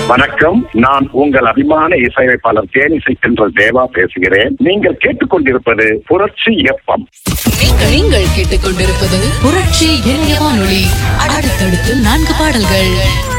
வணக்கம். நான் உங்கள் அபிமான இசையமைப்பாளர் தேனிசை தென்றல் தேவா பேசுகிறேன். நீங்கள் கேட்டுக்கொண்டிருப்பது புரட்சி FM. நீங்கள் கேட்டுக்கொண்டிருப்பது புரட்சி இணைய வானொலி. அடுத்தடுத்து 4 பாடல்கள்.